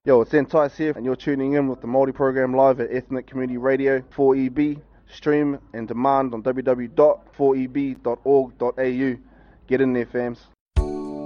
Yo, it's Entice here, and you're tuning in with the Māori program live at Ethnic Community Radio 4EB. Stream and demand on www.4eb.org.au. Get in there, fams.